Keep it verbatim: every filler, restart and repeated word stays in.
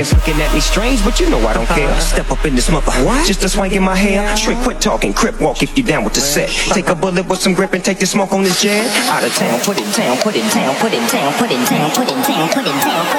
niggas looking at me strange, but you know I don't care. Step up in this mother, what? Just a swing in my hair. Straight quit talking, crip walk if you down with the set. Take a bullet with some grip and take the smoke on this jet. Out of town, put it down, put it down, put it down, put it down, put it down, put it down.